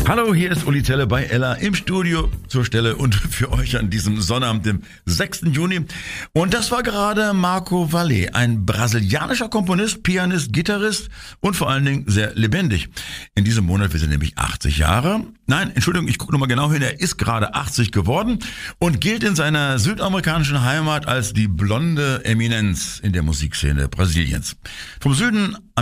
Hallo, hier ist Uli Telle bei Ella im Studio zur Stelle und für euch an diesem Sonnabend, dem 6. Juni. Und das war gerade Marco Valle, ein brasilianischer Komponist, Pianist, Gitarrist und vor allen Dingen sehr lebendig. In diesem Monat wird er nämlich 80 Jahre. Nein, Entschuldigung, ich gucke nochmal genau hin, er ist gerade 80 geworden und gilt in seiner südamerikanischen Heimat als die blonde Eminenz in der Musikszene Brasiliens. Vom Süden